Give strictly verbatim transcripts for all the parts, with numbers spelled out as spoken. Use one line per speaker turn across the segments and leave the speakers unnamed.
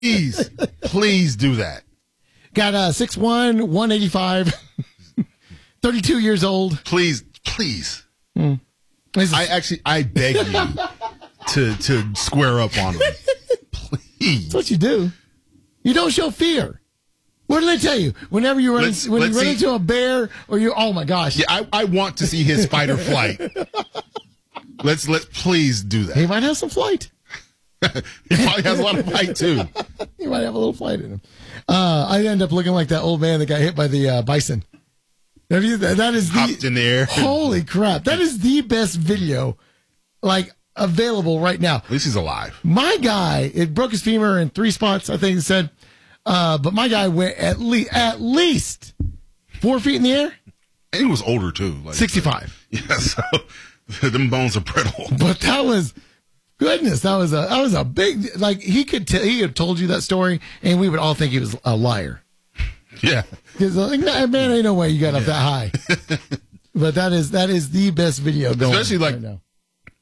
Please, please do that.
Got uh, six one, one eighty-five, thirty-two years old.
Please, please.
Mm.
I actually, I beg you to to square up on him. Please.
That's what you do. You don't show fear. What do they tell you? Whenever you run,
Let's-
when you
let's
run
see.
into a bear, or you, oh my gosh,
Yeah, I, I want to see his fight or flight. Let's let please do
he
that.
might have some flight.
He probably has a lot of fight too.
He might have a little flight in him. Uh, I end up looking like that old man that got hit by the uh, bison. Have you, that that is
Hopped
the,
in the air.
Holy crap! That is the best video, like available right now.
At least he's alive.
My guy, it broke his femur in three spots, I think it said. Uh, but my guy went at least at least four feet in the air.
And he was older too. Like,
sixty-five.
Yeah, so them bones are brittle.
But that was goodness. That was a that was a big, like he could tell, he had told you that story, and we would all think he was a liar.
Yeah.
Because like, nah, man, ain't no way you got up that high. But that is that is the best video going.
Especially like
right now.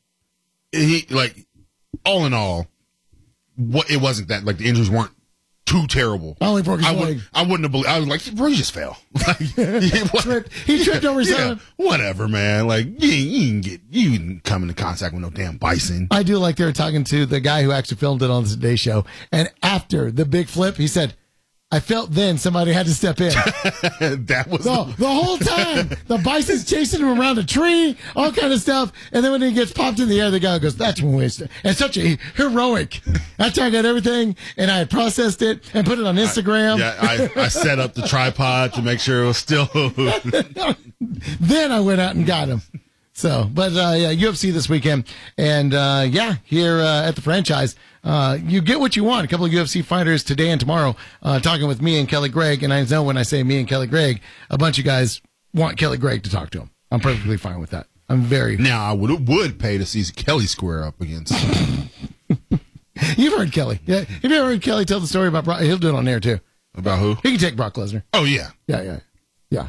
he like all in all, what it wasn't that like the injuries weren't too terrible.
I only broke his
I
leg.
would I wouldn't have believed. I was like, bro, you just fell. Like, he,
Tripped- he tripped over
yeah,
something.
whatever, man. Like you, you didn't get you didn't come into contact with no damn bison.
I do like they were talking to the guy who actually filmed it on the Today Show, and after the big flip, he said, "I felt then somebody had to step in."
That was
So
the,
the whole time, the bison's chasing him around a tree, all kind of stuff. And then when he gets popped in the air, the guy goes, "That's when we st-" And such a heroic. After I got everything and I had processed it and put it on Instagram,
yeah. I, I set up the tripod to make sure it was still.
then I went out and got him. So, but uh, yeah, U F C this weekend. And uh, yeah, here uh, at the franchise, uh, you get what you want. A couple of U F C fighters today and tomorrow uh, talking with me and Kelly Gregg. And I know when I say me and Kelly Gregg, a bunch of guys want Kelly Gregg to talk to him. I'm perfectly fine with that. I'm very.
Now I would would pay to see Kelly square up against.
You've heard Kelly. Yeah. Have you ever heard Kelly tell the story about Brock? He'll do it on air too.
About who?
He can take Brock Lesnar.
Oh yeah.
Yeah, yeah, yeah.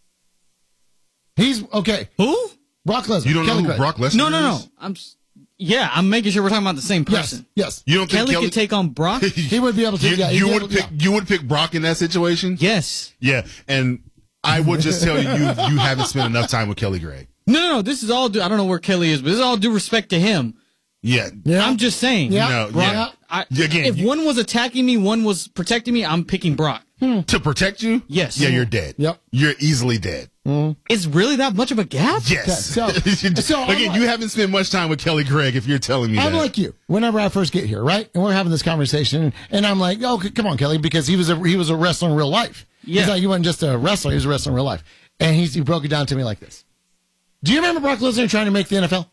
He's okay.
Who?
Brock Lesnar.
You don't
Kelly
know who
Gregg.
Brock Lesnar
No, no, no.
is?
I'm. s- Yeah, I'm making sure we're talking about the same
Yes,
person.
yes.
You don't think
Kelly,
Kelly
could take on Brock?
He would be able to.
You,
yeah, he'd
you
be
would
able-
pick
yeah.
you would pick Brock in that situation.
Yes.
Yeah, and I would just tell you, you you haven't spent enough time with Kelly Gregg.
No, no, no. This is all. Due, I don't know where Kelly is, but this is all due respect to him.
Yeah,
Yeah.
I'm just saying.
Yeah.
no,
Brock-
yeah.
I,
Yeah, again,
if
you-
one was attacking me, one was protecting me, I'm picking Brock.
to protect you.
Yes.
Yeah, you're dead.
Yep.
You're easily dead.
It's really that much of a gap?
Yes.
Okay, so- so I'm
again,
like-
you haven't spent much time with Kelly Gregg if you're telling me
I'm
that.
like you. Whenever I first get here, right, and we're having this conversation, and I'm like, "Oh, c- come on, Kelly," because he was a he was a wrestler in real life.
Yeah.
He's like, he wasn't just a wrestler; he was a wrestler in real life. And he's, he broke it down to me like this: do you remember Brock Lesnar trying to make the N F L?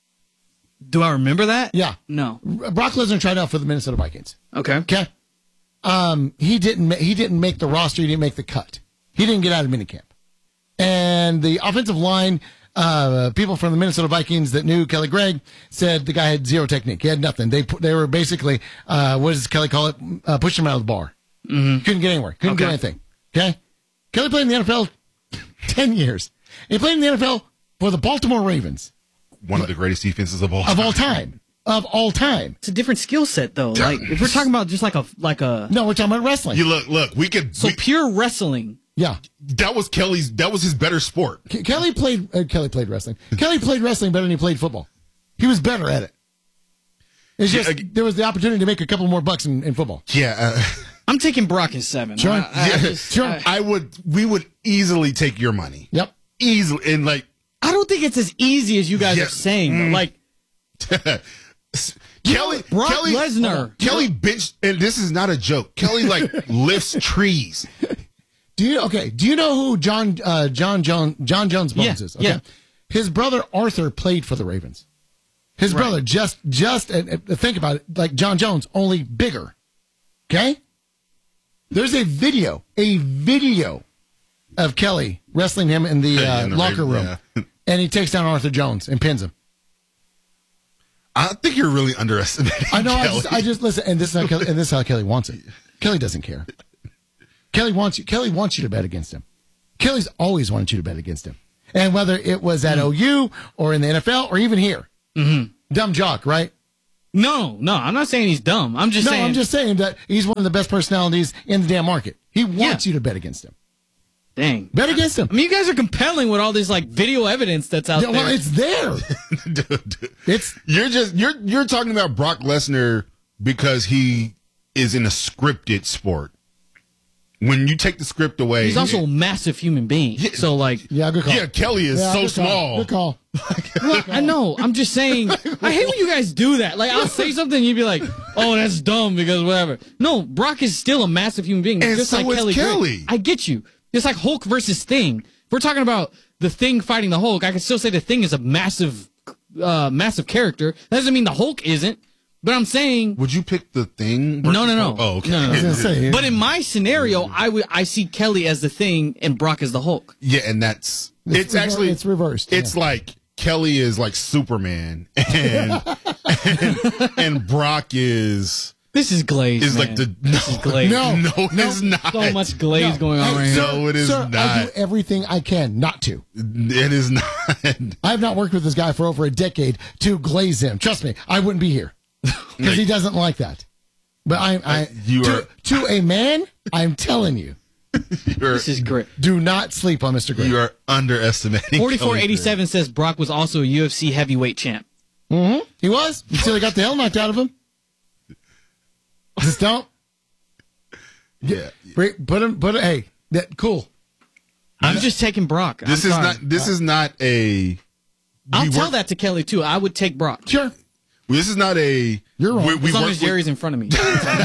Do I remember that?
Yeah.
No.
Brock Lesnar tried out for the Minnesota Vikings.
Okay.
Okay. Um, he didn't. ma- He didn't make the roster. He didn't make the cut. He didn't get out of minicamp. And the offensive line, uh, people from the Minnesota Vikings that knew Kelly Gregg said the guy had zero technique. He had nothing. They pu- they were basically, uh, what does Kelly call it? Uh, pushing him out of the bar. Mm-hmm. Couldn't get anywhere. Couldn't do
Okay.
anything. Okay. Kelly played in the N F L ten years. He played in the N F L for the Baltimore Ravens
One of the greatest defenses of all
of all time. Of all time.
It's a different skill set, though. Like, if we're talking about just like a, like a,
No, we're talking about wrestling.
You look, look. We could.
so
we-
pure wrestling.
Yeah.
that was Kelly's. That was his better sport.
Ke- Kelly played. Uh, Kelly played wrestling. Kelly played wrestling better than he played football. He was better at it. It's just
Yeah, I-
there was the opportunity to make a couple more bucks in, in football.
Yeah. Uh,
I'm taking Brock in seven.
Sure.
I, I, I
yeah,
just-
sure.
I-
I would. We would easily take your money.
Yep.
Easily, and like.
I don't think it's as easy as you guys
Yeah.
are saying.
Mm.
But like,
Kelly,
Brock
Kelly,
Lesnar.
Kelly benched, and this is not a joke. Kelly like lifts trees.
Do you okay? Do you know who John uh, John Jones John Jones Bones
Yeah,
is? Okay.
yeah.
His brother Arthur played for the Ravens. His brother just just and, and think about it, like John Jones, only bigger. Okay. There's a video, a video of Kelly wrestling him in the
Yeah,
uh,
in the
locker
Raven-
room,
yeah.
and he takes down Arthur Jones and pins him.
I think you're really underestimating.
I know. I
Kelly.
just, I just listen, and this is how Kelly, and this is how Kelly wants it. Kelly doesn't care. Kelly wants you. Kelly wants you to bet against him. Kelly's always wanted you to bet against him, and whether it was at O U or in the N F L or even here, mm-hmm. dumb jock, right?
No, no, I'm not saying he's dumb. I'm just
No,
saying.
I'm just saying that he's one of the best personalities in the damn market. He wants
Yeah.
you to bet against him.
Dang.
Bet against him.
I mean, you guys are compelling with all this like video evidence that's out
Yeah, well,
there.
it's there.
Dude, dude.
It's
You're just you're you're talking about Brock Lesnar because he is in a scripted sport. When you take the script away,
He's also a massive human being. So like,
yeah, good call.
yeah, Kelly is
Yeah,
so
good call.
small.
Good call.
look, I know. I'm just saying. I hate when you guys do that. Like, I'll say something, and you'd be like, "Oh, that's dumb," because whatever. No, Brock is still a massive human being,
And
just
so
like
is
Kelly. Gray.
Kelly.
I get you. It's like Hulk versus Thing. If we're talking about the Thing fighting the Hulk, I can still say the Thing is a massive, uh, massive character. That doesn't mean the Hulk isn't. But I'm saying.
Would you pick the Thing?
No, no, no.
Oh, okay.
No, no, no.
I was gonna say,
But in my scenario, I would I see Kelly as the Thing and Brock as the Hulk.
Yeah, and that's
It's
it's,
rever-
actually
it's reversed,
It's
yeah.
like Kelly is like Superman, and and, and Brock is
This is glaze.
is
man.
like the
This is glaze.
No.
no, it's not.
So much glaze
No.
going on
Hey,
right here.
No, it is
Sir, I
not.
do everything I can not to.
It is not.
I have not worked with this guy for over a decade to glaze him. Trust me, I wouldn't be here because he doesn't like that. But I, I
You
to,
are-
to a man, I'm telling you,
You're,
This is great.
do not sleep on Mister Gray.
you are underestimating.
forty-four
Kelly
eighty-seven says Brock was also a U F C heavyweight champ.
He was until he got the hell knocked out of him. Just don't
Yeah.
break- put him. Put it. Hey, that cool.
I'm just taking Brock. I'm
This is
sorry.
not. This is not a.
I'll
we
tell
work-
that to Kelly too. I would take Brock.
Sure.
This is not a.
You're wrong.
We, we
As long
work
as
with-
Jerry's in front of me.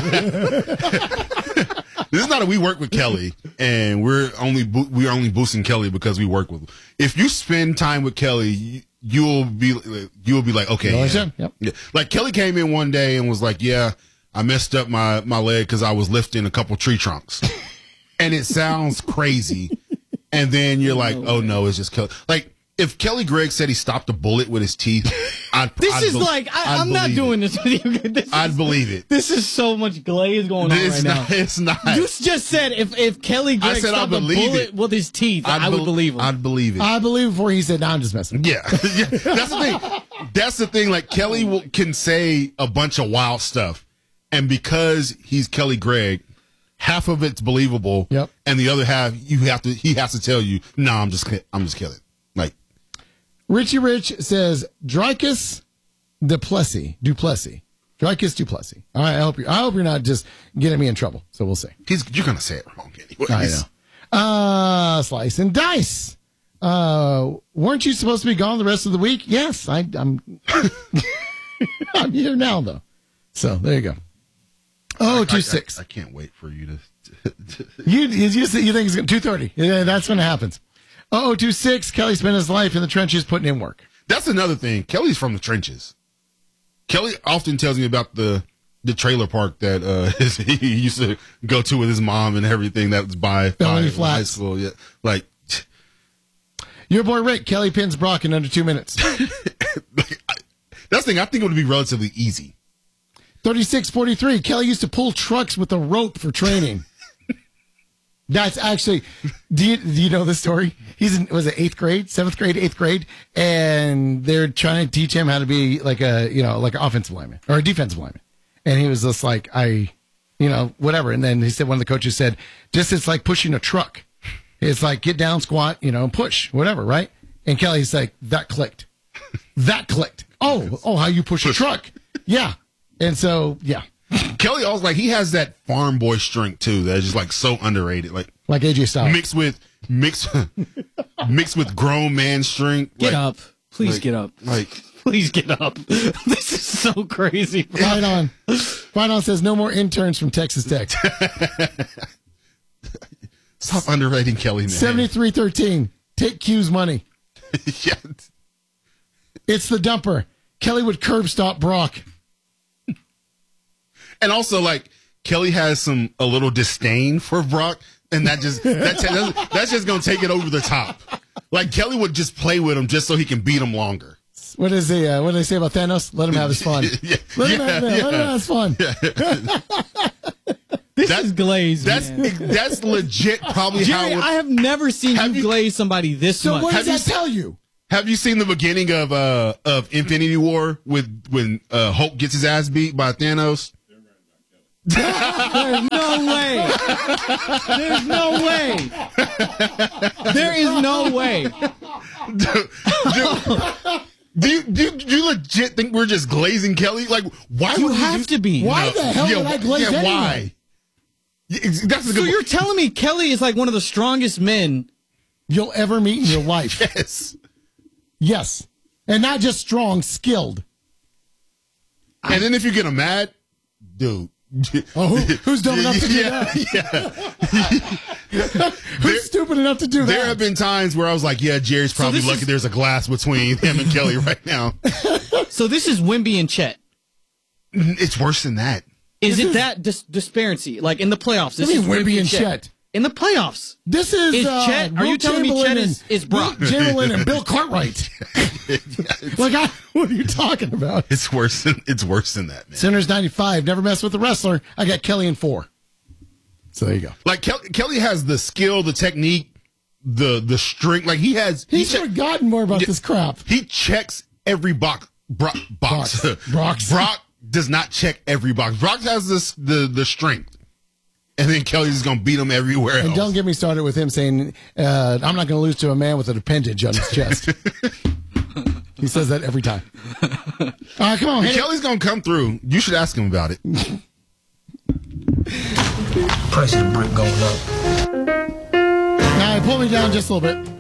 This is not a we work with Kelly, and we're only bo- we're only boosting Kelly because we work with him. If you spend time with Kelly, you, you'll be you'll be like, okay,
No, I
yeah.
said, yep.
Yeah. Like Kelly came in one day and was like, yeah, I messed up my my leg because I was lifting a couple tree trunks, and it sounds crazy, and then you're like, oh no, it's just Kelly. Like if Kelly Gregg said he stopped a bullet with his teeth, I'd,
This
I'd
is
be-
like I,
I'd
I'm not
believe
doing
it.
this with you. This
I'd
is,
believe it.
this is so much glaze going on
It's
right
not.
now.
It's not.
You just said if if Kelly Gregg
I said I
stopped a
believe
bullet
it.
with his teeth,
I'd
I would
bel-
believe him.
I'd believe it.
I believe before he said, "No, I'm just messing."
Yeah. yeah, that's the thing. That's the thing. Like Kelly will, can say a bunch of wild stuff, and because he's Kelly Gregg, half of it's believable.
Yep.
And the other half, you have to. He has to tell you, "No, I'm just. I'm just Kelly." Like
Richie Rich says Dricus Duplessis. Duplessis. Dricus Duplessis. All right. I hope you. I hope you're not just getting me in trouble. So we'll see.
he's. You're gonna say it wrong anyway.
I know. Uh, slice and dice. Uh, weren't you supposed to be gone the rest of the week? Yes, I, I'm. I'm here now, though. So there you go. Oh, two six.
I, I can't wait for you to.
You you, you think it's two thirty? Yeah, that's when it happens. Oh, two six. Kelly spent his life in the trenches putting in work.
That's another thing. Kelly's from the trenches. Kelly often tells me about the the trailer park that uh, his, he used to go to with his mom and everything that was by,
Felony
by
Flats.
high school. Yeah, like,
Your boy Rick. Kelly pins Brock in under two minutes.
like I, that's the thing. I think it would be relatively easy.
thirty-six forty-three. Kelly used to pull trucks with a rope for training. That's actually, do you, do you know this story? He's in, was it eighth grade, seventh grade, eighth grade, and they're trying to teach him how to be like a, you know, like an offensive lineman or a defensive lineman. And he was just like, I, you know, whatever. And then he said, one of the coaches said, just it's like pushing a truck. It's like get down, squat, you know, push, whatever, right? And Kelly's like, that clicked. That clicked. Oh, oh, how you push a truck. Yeah. And so, yeah.
Kelly also like he has that farm boy strength too. That's just like so underrated. Like
Like A J Styles.
mixed with mixed mixed with grown man strength.
Get
like,
up. Please
like-
get up.
Like
Please get up. This is so crazy. bro.
Right on. Right on says no more interns from Texas Tech.
stop underrating Kelly, man.
seventy-three thirteen. Take Q's money.
yeah.
It's the dumper. Kelly would curb stop Brock.
And also, like Kelly has some a little disdain for Brock, and that just that that's, that's just gonna take it over the top. Like Kelly would just play with him just so he can beat him longer.
What is the uh, what do they say about Thanos? Let him have his fun.
Yeah,
Let him
yeah,
have, let him
yeah.
have his fun.
This
That-
is glaze.
That's
man.
that's legit. Probably
Jerry,
how.
I have never seen
Have
you
you-
glaze somebody this
So
much.
what
Have
does
you
that
seen-
tell you?
Have you seen the beginning of uh of Infinity War with when uh, Hulk gets his ass beat by Thanos?
There's no way. There's no way. There is no way.
Dude, dude, do you do you, do you legit think we're just glazing Kelly? Like, why
You
would we
have
do-
to be.
Why
No.
the hell
yeah,
would I glaze
yeah,
anyway?
why? Yeah, ex- That's a
So
good
you're telling me Kelly is like one of the strongest men?
You'll ever meet in your life.
yes.
Yes. And not just strong, skilled.
And then if you get him mad, dude.
Oh, who, who's dumb enough to do
yeah,
that?
yeah.
Who's stupid enough to do
There
that?
have been times where I was like, yeah, Jerry's probably
this
lucky
is-
there's a glass between him and Kelly right now.
So this is Wemby and Chet.
It's worse than that.
Is
This
it
is-
that dis- disparity? Like in the playoffs? This
What do you
is
mean Wemby
Wemby
and Chet?
In the playoffs.
This is,
Is
uh,
Chet- are
Will
you telling me
Chamberlain
Chet is-
and-
is Brock?
Will Chamberlain and Bill Cartwright. Like, I, what are you talking about?
It's worse than it's worse than that, man.
Sinners ninety-five, never mess with the wrestler. I got Kelly in four. So there you go.
Like Kelly, Kelly has the skill, the technique, the the strength. Like he has.
He's
he, che-
forgotten more about
Yeah.
this crap.
he checks every box. Brock, box.
Box. Brox.
Brock does not check every box. Brock has this the the strength, and then Kelly's just gonna beat him everywhere else.
And don't get me started with him saying, uh, I'm not going to lose to a man with an appendage on his chest. He says that every time. All right, come on.
If
hit it.
Kelly's gonna come through. You should ask him about it.
Price of the brick going up.
All right, pull me down just a little bit.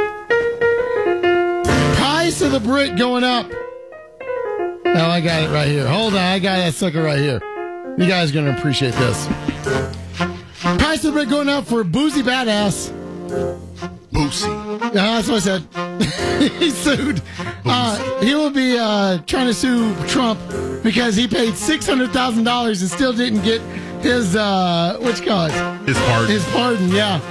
Price of the brick going up. Oh, I got it right here. Hold on, I got that sucker right here. You guys are going to appreciate this. Price of the brick going up for Boozy Badass.
Boosie.
Yeah, that's what I said. He sued. Uh, he will be uh, trying to sue Trump because he paid six hundred thousand dollars and still didn't get his, uh, what you call it?
His pardon.
His pardon, yeah.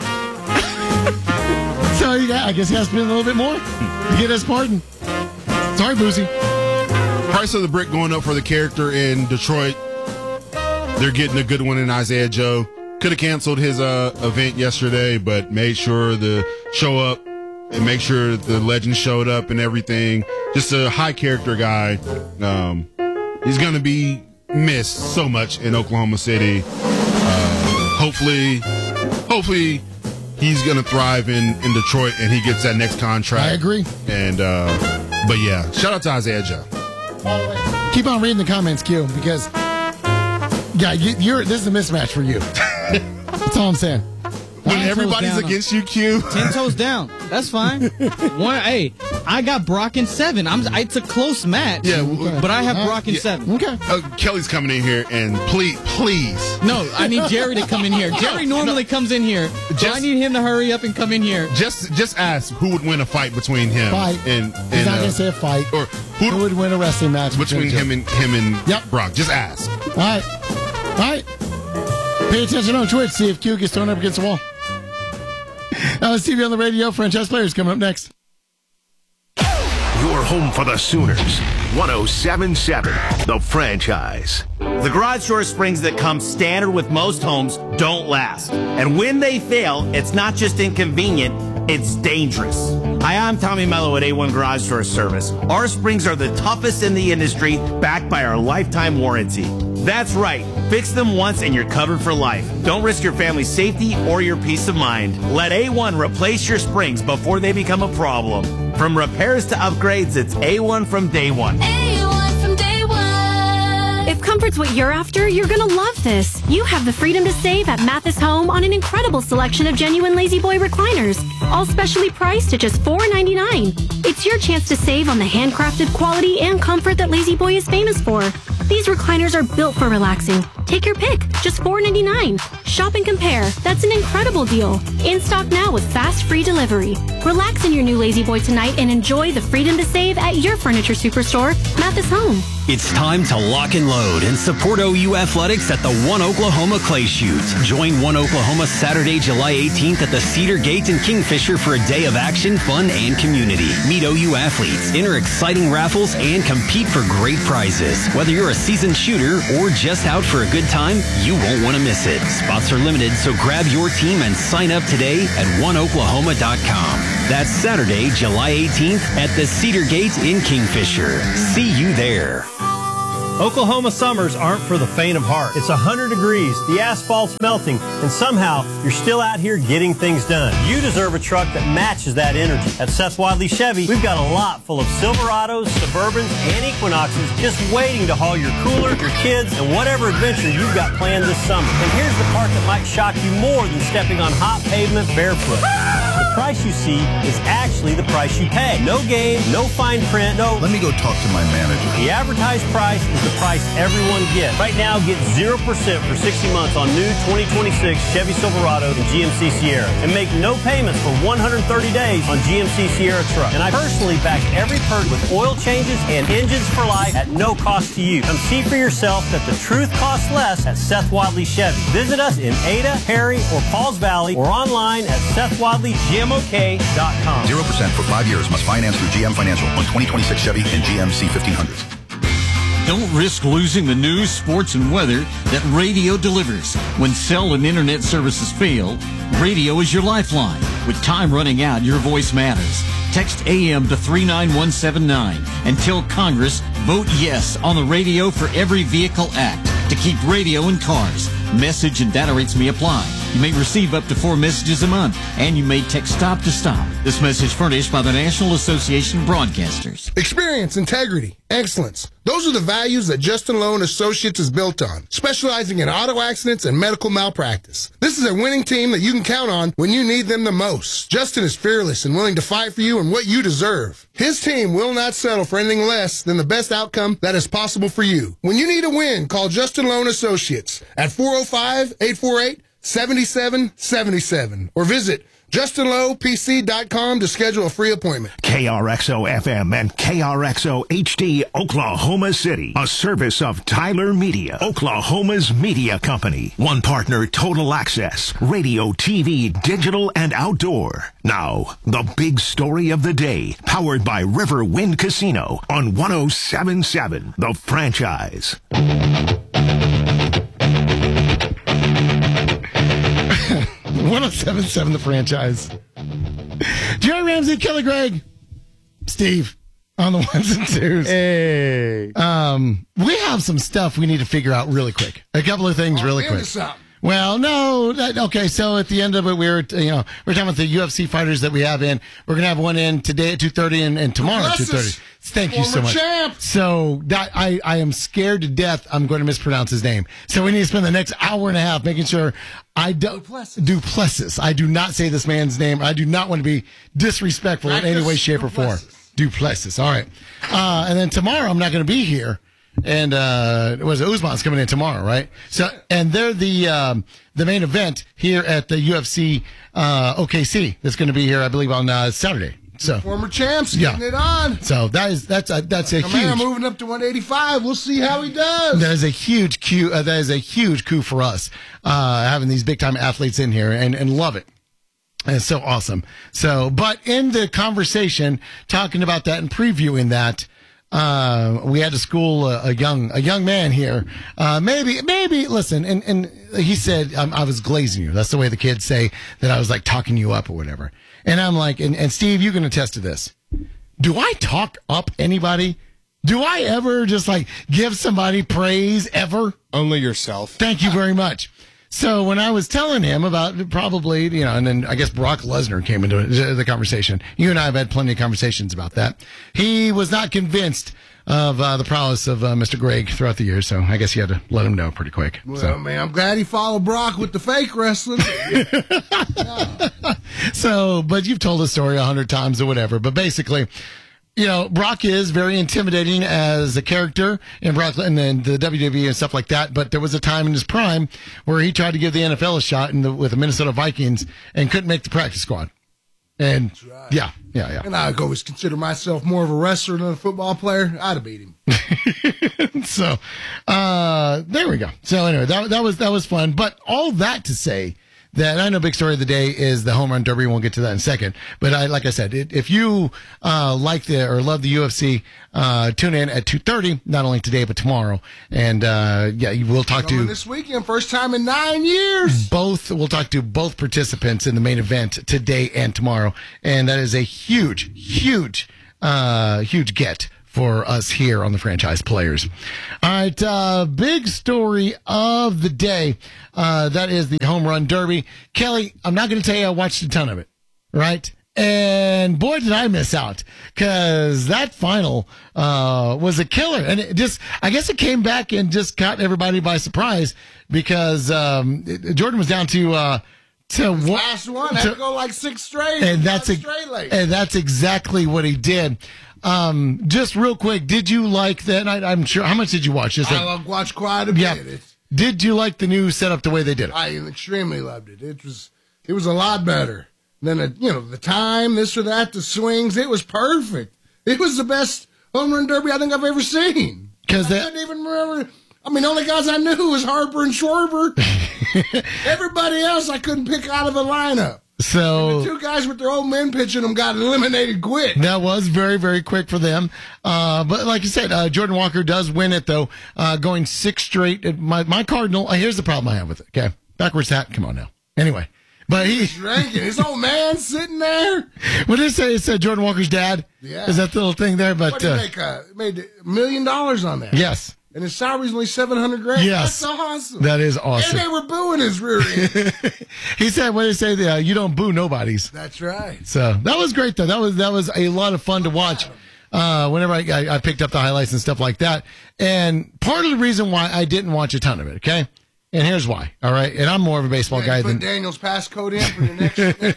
So yeah, I guess he has to spend a little bit more to get his pardon. Sorry, Boozy.
Price of the brick going up for the character in Detroit. They're getting a good one in Isaiah Joe. Could have canceled his uh, event yesterday, but made sure to show up and make sure the legend showed up and everything. Just a high character guy. Um, he's going to be missed so much in Oklahoma City. Uh, hopefully, hopefully he's going to thrive in, in Detroit and he gets that next contract.
I agree.
And uh, but yeah, shout out to Isaiah Joe.
Keep on reading the comments, Q, because yeah, you, you're this is a mismatch for you. That's all I'm saying.
When
Ten toes
everybody's
down.
against you, Q.
Ten toes down. That's fine. One, hey, I got Brock in seven. I'm. It's a close match.
Yeah, w-
but I have
Uh,
Brock in
yeah.
seven.
Okay.
Uh, Kelly's coming in here, and please, please,
No, I need Jerry to come in here. Jerry normally comes in here. So
Just-
I need him to hurry up and come in here.
just just ask who would win a fight between him
Fight.
and,
He's
and
not
uh,
going to say a fight.
or
Who
who
would win a wrestling match
between him and him and
Yep.
Brock. Just ask.
All right. All right. Pay attention on Twitch. See if Q gets thrown up against the wall. Now let's T V on the radio. Franchise players coming up next.
Your home for the Sooners. one oh seven point seven, The Franchise.
The garage door springs that come standard with most homes don't last. And when they fail, it's not just inconvenient, it's dangerous. Hi, I'm Tommy Mello at A one Garage Door Service. Our springs are the toughest in the industry, backed by our lifetime warranty. That's right. Fix them once and you're covered for life. Don't risk your family's safety or your peace of mind. Let A one replace your springs before they become a problem. From repairs to upgrades, it's A one from day one.
A one from day one. If comfort's what you're after, you're gonna love this. You have the freedom to save at Mathis Home on an incredible selection of genuine Lazy Boy recliners, all specially priced at just four ninety-nine. It's your chance to save on the handcrafted quality and comfort that Lazy Boy is famous for. These recliners are built for relaxing. Take your pick, just four ninety-nine. Shop and compare. That's an incredible deal. In stock now with fast free delivery. Relax in your new Lazy Boy tonight and enjoy the freedom to save at your furniture superstore, Mathis Home.
It's time to lock and load and support O U Athletics at the One Oklahoma Clay Shoot. Join One Oklahoma Saturday, July eighteenth at the Cedar Gate in Kingfisher for a day of action, fun, and community. Meet O U athletes, enter exciting raffles, and compete for great prizes. Whether you're a seasoned shooter or just out for a good time, you won't want to miss it. Spots are limited, so grab your team and sign up today at one oklahoma dot com. That's Saturday, July eighteenth at the Cedar Gate in Kingfisher. See you there.
Oklahoma summers aren't for the faint of heart. It's one hundred degrees, the asphalt's melting, and somehow you're still out here getting things done. You deserve a truck that matches that energy. At Seth Wadley Chevy, we've got a lot full of Silverados, Suburbans, and Equinoxes just waiting to haul your cooler, your kids, and whatever adventure you've got planned this summer. And here's the part that might shock you more than stepping on hot pavement barefoot. The price you see is actually the price you pay. No game, no fine print, no...
Let me go talk to my manager.
The advertised price is the price everyone gets. Right now, get zero percent for sixty months on new twenty twenty-six Chevy Silverado and G M C Sierra. And make no payments for one hundred thirty days on G M C Sierra truck. And I personally back every perk with oil changes and engines for life at no cost to you. Come see for yourself that the truth costs less at Seth Wadley Chevy. Visit us in Ada, Perry, or Pauls Valley or online at Seth Wadley G M O K dot com.
zero percent for five years. Must finance through G M Financial on twenty twenty-six Chevy and G M C fifteen hundreds.
Don't risk losing the news, sports, and weather that radio delivers. When cell and internet services fail, radio is your lifeline. With time running out, your voice matters. Text A M to three nine one seven nine and tell Congress, vote yes on the Radio for Every Vehicle Act to keep radio in cars. Message and data rates may apply. You may receive up to four messages a month, and you may text stop to stop. This message furnished by the National Association of Broadcasters.
Experience, integrity, excellence. Those are the values that Justin Lowe and Associates is built on, specializing in auto accidents and medical malpractice. This is a winning team that you can count on when you need them the most. Justin is fearless and willing to fight for you and what you deserve. His team will not settle for anything less than the best outcome that is possible for you. When you need a win, call Justin Lowe and Associates at four oh five, eight four eight, seven seven seven seven or visit Justin Lowe P C dot com to schedule a free appointment.
K R X O F M and K R X O H D, Oklahoma City. A service of Tyler Media, Oklahoma's media company. One partner, Total Access, radio, T V, digital, and outdoor. Now, the big story of the day, powered by River Wind Casino on one oh seven point seven, The Franchise.
one oh seven point seven The Franchise. Jerry Ramsey, Kelly Gregg, Steve on the ones and twos.
Hey.
Um, we have some stuff we need to figure out really quick. A couple of things
oh,
really quick. Well, no. That, okay, so at the end of it, we we're you know we're talking about the U F C fighters that we have in. We're gonna have one in today at two thirty and, and tomorrow at two thirty. Thank you so much.
Champ.
So that I I am scared to death. I'm going to mispronounce his name. So we need to spend the next hour and a half making sure I don't
Duplessis.
Duplessis. I do not say this man's name. I do not want to be disrespectful in any way, shape, or form. Duplessis. All right. Uh, and then tomorrow I'm not going to be here. And uh, was it Usman's coming in tomorrow, right? So, and they're the um, the main event here at the U F C uh, O K C. That's going to be here, I believe, on uh, Saturday. So
former champs
yeah.
getting it on.
So that is that's a that's a
Come
huge.
on, moving up to one eighty-five. We'll see how he does.
That is a huge coup. Uh, that is a huge coup for us uh, having these big time athletes in here and and love it. And it's so awesome. So, but in the conversation, talking about that and previewing that. Uh, we had to school a, a young, a young man here. Uh, maybe, maybe, listen, and, and he said, um, I was glazing you. That's the way the kids say that I was like talking you up or whatever. And I'm like, and, and Steve, you can attest to this. Do I talk up anybody? Do I ever just like give somebody praise ever?
Only yourself.
Thank you very much. So when I was telling him about probably, you know, and then I guess Brock Lesnar came into the conversation. You and I have had plenty of conversations about that. He was not convinced of uh, the prowess of uh, Mister Gregg throughout the years, so I guess you had to let him know pretty quick.
Well,
so.
man, I'm glad he followed Brock with the fake wrestling.
yeah. So, but you've told the story a hundred times or whatever, but basically, you know, Brock is very intimidating as a character in Brock and then the W W E and stuff like that. But there was a time in his prime where he tried to give the N F L a shot in the, with the Minnesota Vikings and couldn't make the practice squad. And right. yeah, yeah, yeah.
And I always consider myself more of a wrestler than a football player. I'd have beat him.
so, uh, there we go. So anyway, that that was that was fun. But all that to say that I know big story of the day is the home run derby. We'll get to that in a second. But I, like I said, it, if you uh, like the or love the U F C, uh, tune in at two thirty, not only today but tomorrow. And uh, yeah, we'll talk
Coming
to
this weekend, first time in nine years.
Both we'll talk to both participants in the main event today and tomorrow, and that is a huge, huge, uh, huge get for us here on the Franchise Players. All right, uh, big story of the day. Uh, that is the home run derby. Kelly, I'm not going to tell you I watched a ton of it, right? And boy, did I miss out, because that final uh, was a killer. And it just, I guess it came back and just caught everybody by surprise, because um, it, Jordan was down to uh, to
His
one,
last one had to, to go like six straight,
and that's a,
straight late.
and that's exactly what he did. Um, just real quick, did you like that? I, I'm sure. How much did you watch? Just like,
I watched quite a bit.
Yeah.
It's,
did you like the new setup, the way they did it?
I extremely loved it. It was it was a lot better than a, you know the time, this or that, the swings. It was perfect. It was the best home run derby I think I've ever seen.
Because
I couldn't even remember. I mean, the only guys I knew was Harper and Schwarber. Everybody else I couldn't pick out of the lineup.
So
and the two guys with their old men pitching them got eliminated quick.
That was very, very quick for them. Uh, but like you said, uh, Jordan Walker does win it, though, uh, going six straight. My, my Cardinal, uh, here's the problem I have with it, okay? Backwards hat, come on now. Anyway. But he,
He's drinking. His old man sitting there.
What did it say? It said Jordan Walker's dad?
Yeah.
Is that the little thing there? But
what did
uh,
he make a, made a million dollars on that.
Yes.
And his salary's only seven hundred grand.
Yes.
That's awesome.
That is awesome.
And they were booing his rear end.
He said, what did he say? Uh, you don't boo nobodies.
That's right.
So that was great, though. That was that was a lot of fun to watch. Uh, whenever I, I, I picked up the highlights and stuff like that. And part of the reason why I didn't watch a ton of it, okay? And here's why, all right? And I'm more of a baseball
yeah,
guy
put
than
Daniel's passcode in for your next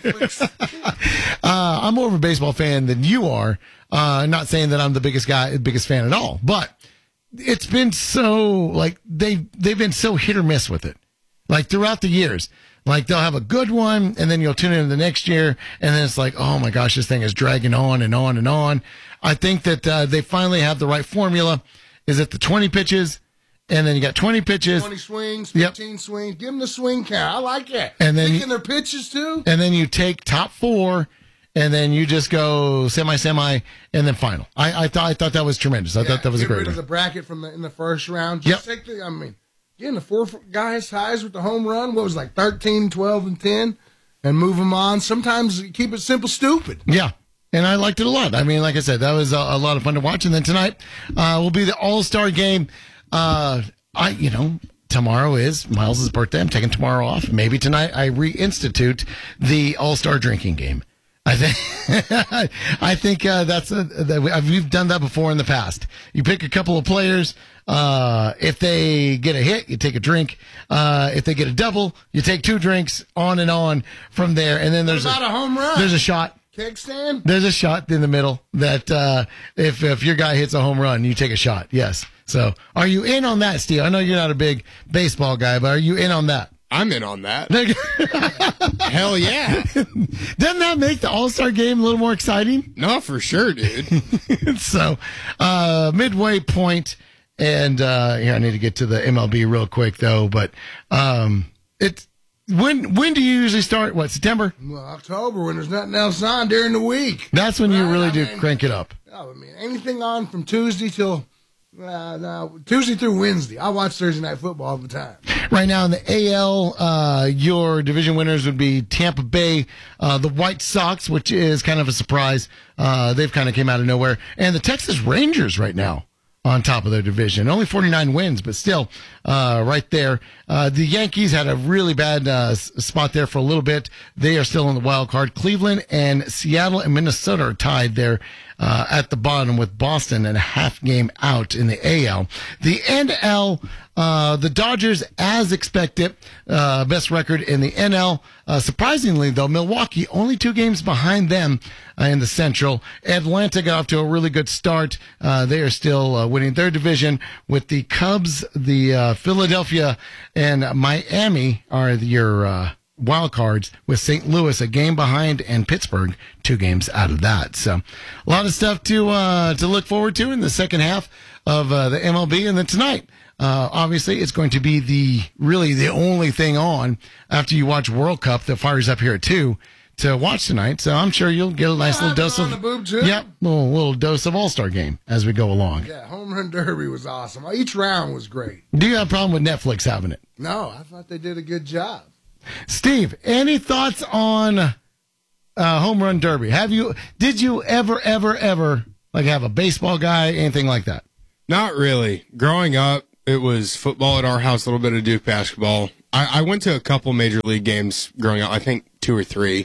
Netflix.
uh, I'm more of a baseball fan than you are. Uh, not saying that I'm the biggest guy, biggest fan at all, but it's been so like they they've been so hit or miss with it, like throughout the years. Like they'll have a good one, and then you'll tune in the next year, and then it's like, oh my gosh, this thing is dragging on and on and on. I think that uh, they finally have the right formula. Is it the twenty pitches? And then you got twenty pitches.
twenty swings, fifteen yep. swings. Give them the swing count. I like that.
And then
Picking their pitches, too.
And then you take top four, and then you just go semi-semi, and then final. I, I, thought, I thought that was tremendous. I
yeah,
thought that was a
get
great
rid
one.
of the bracket from the, in the first round. Just yep. take the, I mean, getting the four guys highs with the home run, what was it, like thirteen, twelve, and ten, and move them on. Sometimes keep it simple, stupid.
Yeah. And I liked it a lot. I mean, like I said, that was a, a lot of fun to watch. And then tonight uh, will be the All-Star game. Uh, I, you know, tomorrow is Miles' birthday. I'm taking tomorrow off. Maybe tonight I reinstitute the All-Star drinking game. I think, I think uh, that's a, that we've done that before in the past. You pick a couple of players. Uh, if they get a hit, you take a drink. Uh, if they get a double, you take two drinks. On and on from there. And then there's
what about
a,
a home run.
There's a shot.
Keg stand?
There's a shot in the middle that uh, if if your guy hits a home run, you take a shot. Yes. So are you in on that, Steve? I know you're not a big baseball guy, but are you in on that?
I'm in on that. Hell yeah.
Doesn't that make the All-Star game a little more exciting?
No, for sure, dude.
So uh, midway point, and uh, here I need to get to the M L B real quick, though. But um, it's When when do you usually start? What, September?
Well, October, when there's nothing else on during the week.
That's when
right?
you really
I
do
mean,
crank it up.
I mean, anything on from Tuesday till uh, no, Tuesday through Wednesday. I watch Thursday Night Football all the time.
Right now in the A L, uh, your division winners would be Tampa Bay, uh, the White Sox, which is kind of a surprise. Uh, they've kind of came out of nowhere. And the Texas Rangers right now on top of their division. Only forty-nine wins, but still uh, right there. Uh, the Yankees had a really bad uh, spot there for a little bit. They are still in the wild card. Cleveland and Seattle and Minnesota are tied there uh, at the bottom with Boston and a half game out in the A L. The N L, uh, the Dodgers, as expected, uh, best record in the N L. Uh, surprisingly, though, Milwaukee only two games behind them uh, in the Central. Atlanta got off to a really good start. Uh, they are still uh, winning their division with the Cubs, the uh, Philadelphia, and Miami are your uh, wild cards, with Saint Louis a game behind and Pittsburgh two games out of that. So a lot of stuff to uh, to look forward to in the second half of uh, the M L B. And then tonight, Uh, obviously, it's going to be the really the only thing on after you watch World Cup that fires up here at two to watch tonight. So I'm sure you'll get a nice
Yeah,
little dose
on
of
the boob too.
yep, little, little dose of All Star Game as we go along.
Yeah, Home Run Derby was awesome. Each round was great.
Do you have a problem with Netflix having it?
No, I thought they did a good job.
Steve, any thoughts on uh, Home Run Derby? Have you? Did you ever, ever, ever like have a baseball guy, anything like that?
Not really. Growing up, it was football at our house, a little bit of Duke basketball. I, I went to a couple major league games growing up, I think two or three.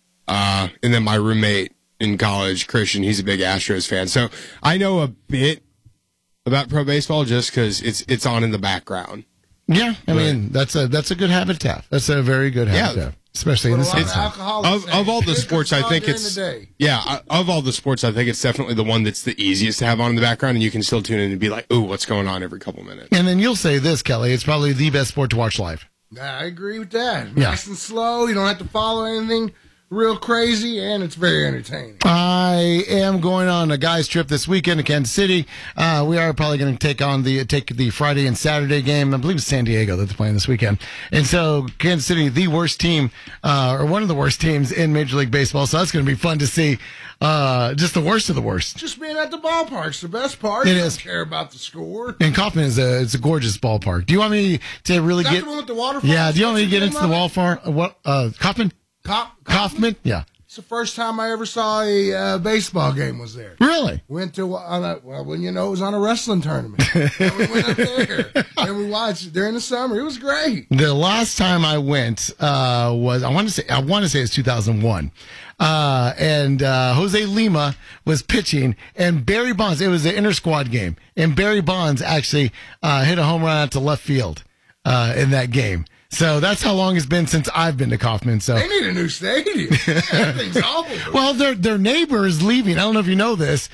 Uh, and then my roommate in college, Christian, he's a big Astros fan. So I know a bit about pro baseball just because it's it's on in the background.
Yeah, I
But-
mean that's a that's a good habit to have. That's a very good habit
Yeah.
to have, especially in
Put
this
a lot of
time.
alcohol
Of, of all the
Drink
sports, I
alcohol
think
during
it's
the day.
yeah. I- Of all the sports, I think it's definitely the one that's the easiest to have on in the background, and you can still tune in and be like, "Ooh, what's going on?" every couple minutes.
And then you'll say this, Kelly. It's probably the best sport to watch live.
I agree with that.
Yeah.
Nice and slow. You don't have to follow anything real crazy, and it's very entertaining.
I am going on a guys trip this weekend to Kansas City. Uh, we are probably going to take on the take the Friday and Saturday game. I believe it's San Diego that they're playing this weekend. And so Kansas City, the worst team, uh, or one of the worst teams in Major League Baseball. So that's going to be fun to see. Uh, just the worst of the worst.
Just being at the ballpark's the best part.
It
you
is.
Don't care about the score.
And Kaufman is a it's a gorgeous ballpark. Do you want me to really
Is that
get?
the one with the waterfalls?
Yeah. Do you want me to get
What's
into
the
the
name
wall
of
for what? Uh, Kaufman.
Cop,
Kaufman. Yeah.
It's the first time I ever saw a uh, baseball game was there.
Really?
Went to, on a, well, when you know, it was on a wrestling tournament. And we went up there and we watched during the summer. It was great.
The last time I went uh, was I want to say I want to say it's two thousand one, uh, and uh, Jose Lima was pitching, and Barry Bonds. It was an inter squad game, and Barry Bonds actually uh, hit a home run out to left field uh, in that game. So that's how long it's been since I've been to Kaufman. So
They need a new stadium. Everything's awful.
well, their their neighbor is leaving. I don't know if you know this.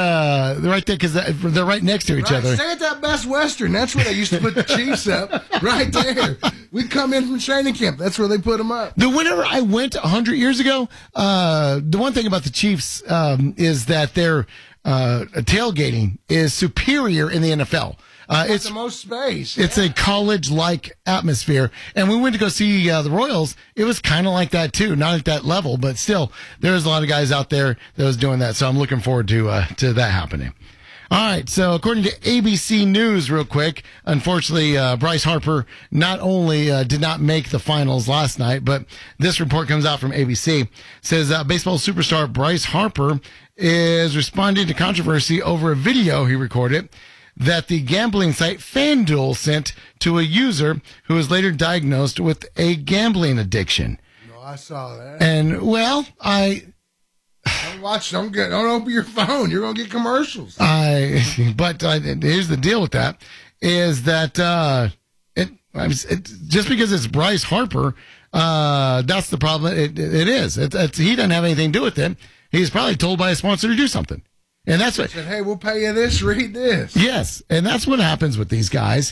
The they're right there because they're right next to each
Right,
other.
stay at that Best Western. That's where they used to put the Chiefs up. Right there. We'd come in from training camp. That's where they put them up.
The whenever I went a hundred years ago, uh, the one thing about the Chiefs um, is that their uh, tailgating is superior in the N F L. Uh,
Got
it's
the most space.
it's a college-like atmosphere, and we went to go see uh, the Royals. It was kind of like that too, not at that level, but still, there's a lot of guys out there that was doing that. So I'm looking forward to uh, to that happening. All right, so according to A B C News, real quick, unfortunately, uh, Bryce Harper not only uh, did not make the finals last night, but this report comes out from A B C. Says uh, baseball superstar Bryce Harper is responding to controversy over a video he recorded that the gambling site FanDuel sent to a user who was later diagnosed with a gambling addiction.
No, I saw that.
And, well, I...
Don't watch. Don't get. Don't open your phone. You're gonna get commercials.
I, but uh, here's the deal with that is that uh, it, it just because it's Bryce Harper, uh, that's the problem. It, it is. It, it's, he doesn't have anything to do with it. He's probably told by a sponsor to do something, and that's what.
Said, hey, we'll pay you this. Read this.
Yes, and that's what happens with these guys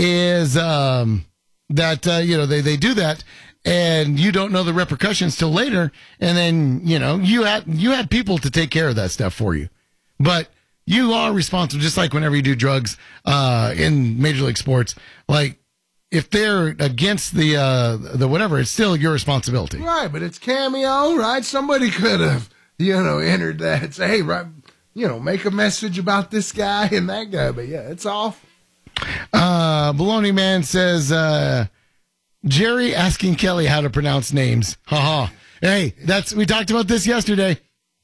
is um, that uh, you know they they do that. And you don't know the repercussions till later, and then you know you had you had people to take care of that stuff for you, but you are responsible. Just like whenever you do drugs uh, in Major League Sports, like if they're against the uh, the whatever, it's still your responsibility.
Right, but it's Cameo, right? Somebody could have, you know, entered that. Say, hey, right, you know, make a message about this guy and that guy. But yeah, it's awful.
Uh, Baloney Man says. Uh, Jerry asking Kelly how to pronounce names. Ha ha. Hey, that's we talked about this yesterday.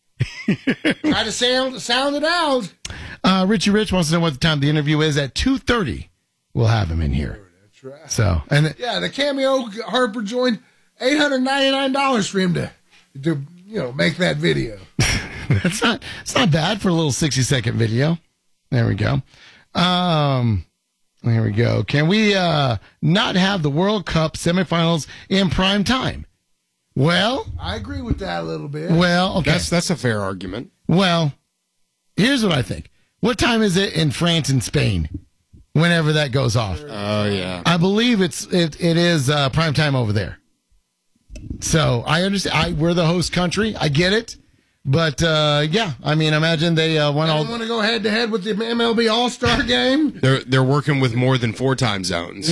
Try to sound sound it out.
Uh, Richie Rich wants to know what the time the interview is at two thirty. We'll have him in here.
That's right.
So and
yeah, the Cameo Harper joined eight hundred ninety nine dollars for him to to you know make that video.
that's not it's not bad for a little sixty second video. There we go. Um. Here we go. Can we uh, not have the World Cup semifinals in prime time? Well,
I agree with that a little bit.
Well, okay.
That's that's a fair argument.
Well, here's what I think. What time is it in France and Spain? Whenever that goes off.
Oh yeah.
I believe it's it it is uh, prime time over there. So I understand. I we're the host country. I get it, But uh, yeah, I mean, imagine they uh, won
I
all.
want to go head to head with the M L B All Star game.
They're they're working with more than four time zones.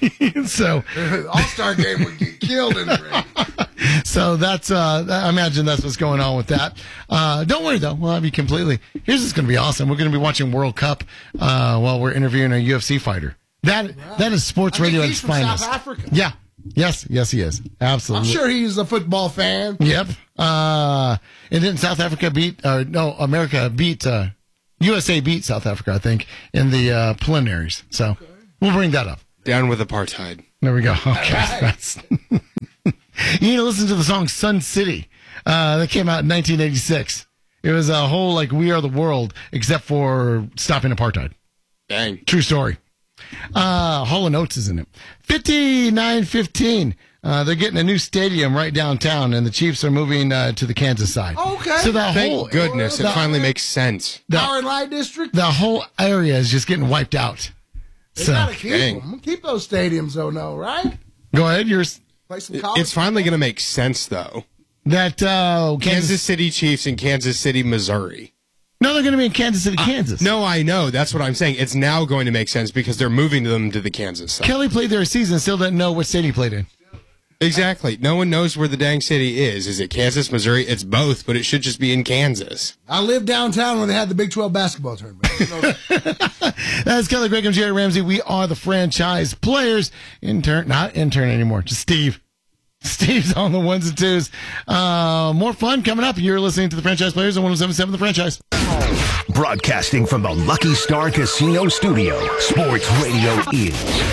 so
All Star game would get killed in the ring.
So that's, uh, I imagine that's what's going on with that. Uh, don't worry though. We'll have you completely. Here's what's going to be awesome. We're going to be watching World Cup, uh, while we're interviewing a U F C fighter. That, that is sports
I
radio
think
at
he's
its
from
finest.
South Africa.
Yeah. Yes. Yes, he is.
I'm
Absolutely.
sure he's a football fan.
Yep. Uh, and then South Africa beat, or no, America beat, uh, U S A beat South Africa, I think, in the, uh, preliminaries. So okay. We'll bring that up.
Down with apartheid.
There we go. Okay. Right. That's you need to listen to the song Sun City. Uh, that came out in nineteen eighty-six. It was a whole, like, We Are the World, except for stopping apartheid.
Dang.
True story. Uh, Hall and Oates is in it. fifty-nine fifteen. Uh, they're getting a new stadium right downtown, and the Chiefs are moving uh, to the Kansas side.
Okay.
So the
Thank
whole
goodness. It
the,
finally makes sense.
The,
Power and Light District?
the whole area is just getting wiped out.
They
So
gotta keep
dang.
them. Keep those stadiums, though, no, right?
go ahead. You're
Play some
It-
college.
It's finally going to make sense, though.
that uh,
Kansas,
Kansas.
City Chiefs and Kansas City, Missouri.
No, they're going to be in Kansas City, Kansas.
No, I know. That's what I'm saying. It's now going to make sense because they're moving them to the Kansas side.
Kelly played there a season, still doesn't know what state he played in.
Exactly. No one knows where the dang city is. Is it Kansas, Missouri? It's both, but it should just be in Kansas.
I lived downtown when they had the Big twelve basketball tournament. You know that.
That's Kelly Greg and Jerry Ramsey. We are the franchise players. Intern, not intern anymore, just Steve. Steve's on the ones and twos. Uh, more fun coming up. You're listening to the franchise players on one oh seven point seven The Franchise.
Broadcasting from the Lucky Star Casino Studio, Sports Radio is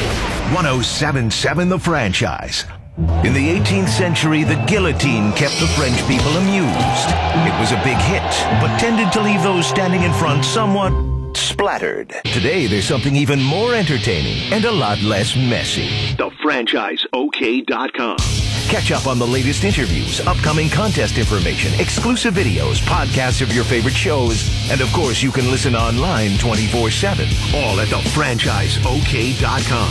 one oh seven point seven The Franchise. In the eighteenth century, the guillotine kept the French people amused. It was a big hit, but tended to leave those standing in front somewhat splattered. Today, there's something even more entertaining and a lot less messy. the franchise O K dot com. Catch up on the latest interviews, upcoming contest information, exclusive videos, podcasts of your favorite shows, and of course, you can listen online twenty-four seven. All at the franchise O K dot com.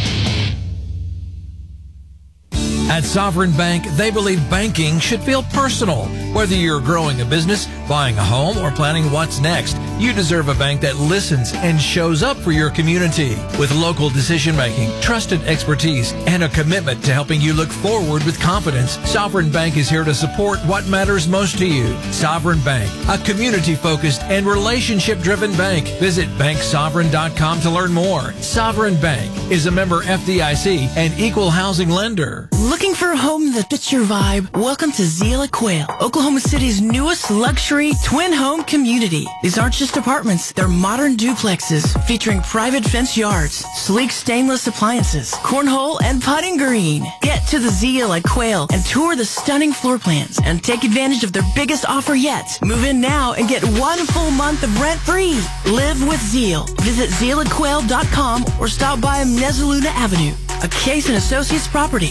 At Sovereign Bank, they believe banking should feel personal. Whether you're growing a business, buying a home, or planning what's next, you deserve a bank that listens and shows up for your community. With local decision-making, trusted expertise, and a commitment to helping you look forward with confidence, Sovereign Bank is here to support what matters most to you. Sovereign Bank, a community-focused and relationship-driven bank. Visit bank sovereign dot com to learn more. Sovereign Bank is a member F D I C and equal housing lender.
Looking for a home that fits your vibe? Welcome to Zila Quail, Oklahoma City's newest luxury twin home community. These aren't just apartments, they're modern duplexes featuring private fence yards, sleek stainless appliances, cornhole, and putting green. Get to the Zila Quail and tour the stunning floor plans and take advantage of their biggest offer yet. Move in now and get one full month of rent free. Live with Zeal. Visit zila quail dot com or stop by Mezzaluna Avenue, a Case and Associates property.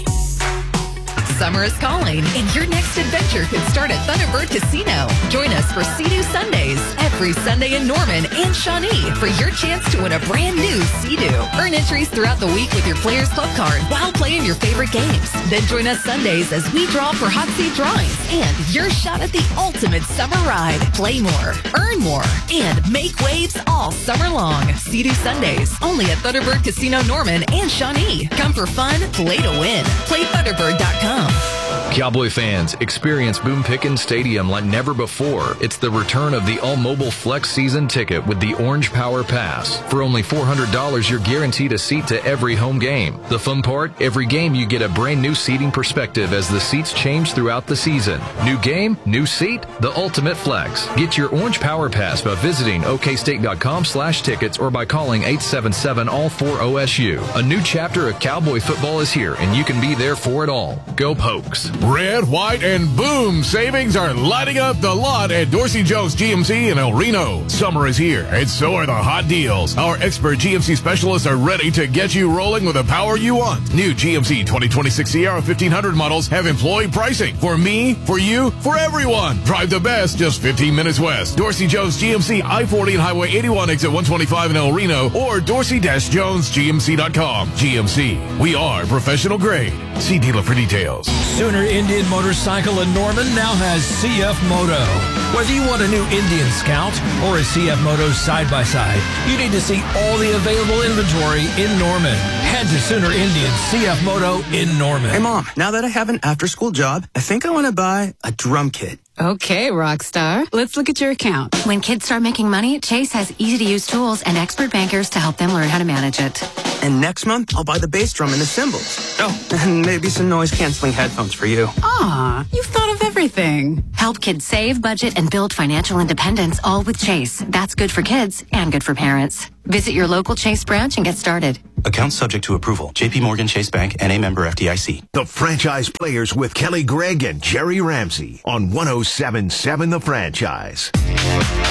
Summer is calling, and your next adventure could start at Thunderbird Casino. Join us for Sea-Doo Sundays every Sunday in Norman and Shawnee for your chance to win a brand new Sea-Doo. Earn entries throughout the week with your Players Club card while playing your favorite games. Then join us Sundays as we draw for hot seat drawings and your shot at the ultimate summer ride. Play more, earn more, and make waves all summer long. Sea-Doo Sundays only at Thunderbird Casino Norman and Shawnee. Come for fun, play to win. Play thunderbird dot com.
Cowboy fans, experience Boone Pickens Stadium like never before. It's the return of the all-mobile Flex season ticket with the Orange Power Pass. For only four hundred dollars, you're guaranteed a seat to every home game. The fun part? Every game you get a brand new seating perspective as the seats change throughout the season. New game, new seat, the ultimate flex. Get your Orange Power Pass by visiting okstate.com slash tickets or by calling eight seven seven all four O S U. A new chapter of Cowboy football is here, and you can be there for it all. Go Pokes.
Red, white, and boom savings are lighting up the lot at Dorsey Jones G M C in El Reno. Summer is here, and so are the hot deals. Our expert G M C specialists are ready to get you rolling with the power you want. New G M C twenty twenty-six Sierra fifteen hundred models have employee pricing. For me, for you, for everyone. Drive the best just fifteen minutes west. Dorsey Jones G M C, I forty and Highway eighty-one, exit one twenty-five in El Reno, or dorsey dash jones g m c dot com. G M C, we are professional grade. See dealer for details.
Sooner Indian Motorcycle in Norman now has C F Moto. Whether you want a new Indian Scout or a C F Moto side-by-side, you need to see all the available inventory in Norman. Head to Sooner Indian C F Moto in Norman.
Hey, Mom, now that I have an after-school job, I think I want to buy a drum kit.
Okay, Rockstar. Let's look at your account.
When kids start making money, Chase has easy-to-use tools and expert bankers to help them learn how to manage it.
And next month, I'll buy the bass drum and the cymbals. Oh, and maybe some noise-canceling headphones for you.
Aw, you've thought of everything.
Help kids save, budget, and build financial independence, all with Chase. That's good for kids and good for parents. Visit your local Chase branch and get started.
Account subject to approval. J P Morgan Chase Bank, N A member F D I C.
The Franchise Players with Kelly Gregg and Jerry Ramsey on one oh seven point seven The Franchise.